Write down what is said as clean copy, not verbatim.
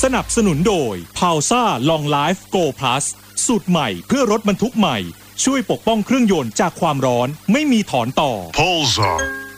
นับสนุนโดย Pausa Long Life Go Plus สูตรใหม่เพื่อรถบรรทุกใหม่ช่วยปกป้องเครื่องยนต์จากความร้อนไม่มีถอนต่อ Pulsar